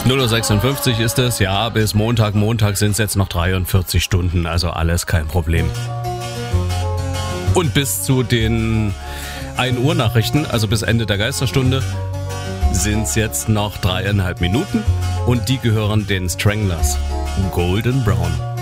0:56 ist es, ja, bis Montag sind es jetzt noch 43 Stunden, also alles kein Problem. Und bis zu den 1 Uhr Nachrichten, also bis Ende der Geisterstunde, sind es jetzt noch 3,5 Minuten und die gehören den Stranglers. Golden Brown.